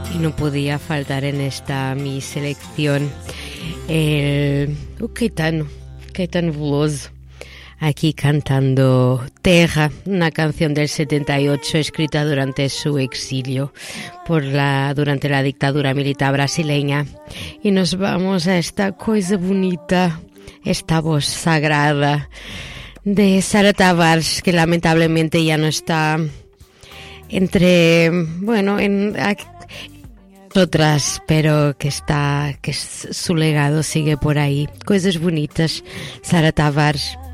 y no podía faltar en esta mi selección el Caetano Veloso, aquí cantando Terra, una canción del 78 escrita durante su exilio durante la dictadura militar brasileña. Y nos vamos a esta cosa bonita, esta voz sagrada de Sara Tavares, que lamentablemente ya no está entre, en otras, pero que su legado sigue por ahí. Cosas bonitas, Sara Tavares.